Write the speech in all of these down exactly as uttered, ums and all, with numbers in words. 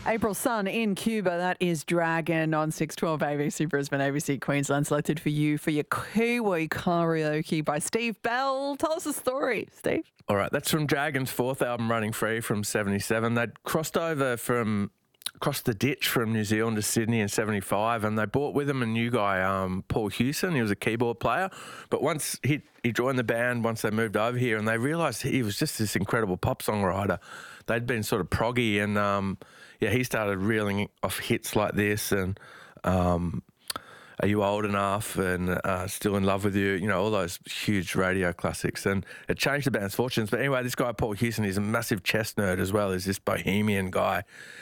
April Sun in Cuba, that is Dragon on six twelve A B C Brisbane, A B C Queensland, selected for you for your Kiwi karaoke by Steve Bell. Tell us a story, Steve. All right, that's from Dragon's fourth album, Running Free, from seventy-seven. They'd crossed over from, crossed the ditch from New Zealand to Sydney in seventy-five, and they brought with them a new guy, um, Paul Hewson. He was a keyboard player, but once he, he joined the band, once they moved over here, and they realised he was just this incredible pop songwriter. They'd been sort of proggy, and um, yeah, he started reeling off hits like this, and um, Are You Old Enough, and uh, Still in Love with You, you know, all those huge radio classics, and it changed the band's fortunes. But anyway, this guy Paul Hewson, he's a massive chess nerd as well. He's this bohemian guy.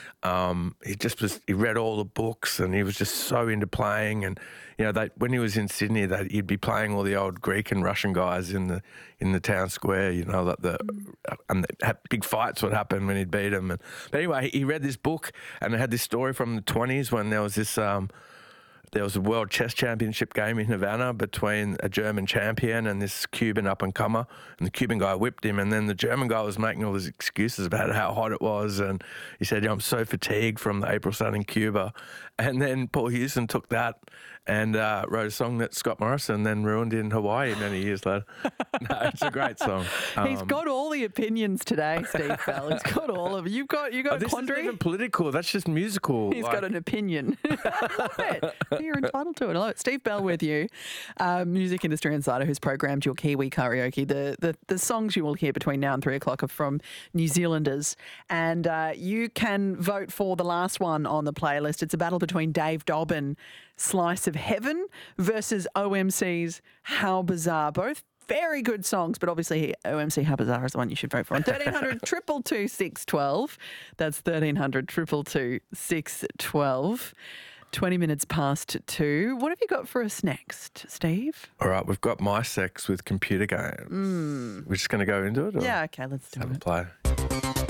Um, he just was, he read all the books, and he was just so into playing. And you know, they, when he was in Sydney, they, he'd be playing all the old Greek and Russian guys in the in the town square. You know, that the and the, big fights would happen when he'd beat them. And but anyway, he read this book, and it had this story from the twenties when there was this. Um, There was a World Chess Championship game in Havana between a German champion and this Cuban up-and-comer, and the Cuban guy whipped him, and then the German guy was making all these excuses about how hot it was, and he said, I'm so fatigued from the April sun in Cuba. And then Paul Hewson took that and uh, wrote a song that Scott Morrison then ruined in Hawaii many years later. No, it's a great song. Um, He's got all the opinions today, Steve Bell. He's got all of it. You've got, you've got oh, a this quandary. isn't even political. That's just musical. He's like, got an opinion. I love it. You're entitled to it. I love it. Steve Bell with you, uh, music industry insider who's programmed your Kiwi karaoke. The, the the songs you will hear between now and three o'clock are from New Zealanders, and uh, you can vote for the last one on the playlist. It's a battle between Dave Dobbin, Slice of Heaven, versus O M C's How Bizarre. Both very good songs, but obviously O M C How Bizarre is the one you should vote for. On thirteen hundred, two two two, six one two. That's thirteen hundred, two two two, six one two. twenty minutes past two. What have you got for us next, Steve? All right, we've got My Sex with Computer Games. Mm. We're just going to go into it? Or Yeah, okay, let's do have it. a play.